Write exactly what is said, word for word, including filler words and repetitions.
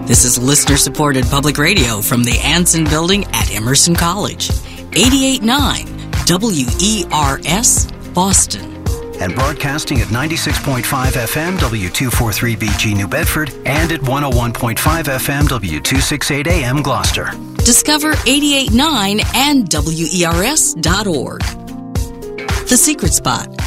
This is listener-supported public radio from the Anson Building at Emerson College. eighty-eight point nine W E R S, Boston. And broadcasting at ninety-six point five F M W two forty-three B G New Bedford and at one oh one point five F M W two sixty-eight A M Gloucester. Discover eighty-eight point nine and W E R S dot org. The Secret Spot.